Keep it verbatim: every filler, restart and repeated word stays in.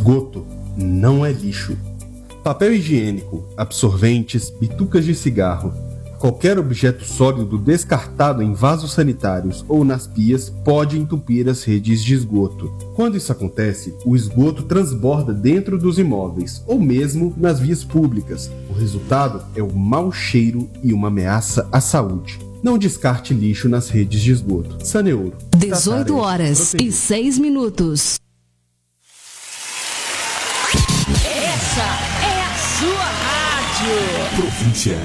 Esgoto não é lixo. Papel higiênico, absorventes, bitucas de cigarro, qualquer objeto sólido descartado em vasos sanitários ou nas pias pode entupir as redes de esgoto. Quando isso acontece, o esgoto transborda dentro dos imóveis ou mesmo nas vias públicas. O resultado é o mau cheiro e uma ameaça à saúde. Não descarte lixo nas redes de esgoto. Saneouro. dezoito horas e seis minutos. Essa é a sua rádio. Província.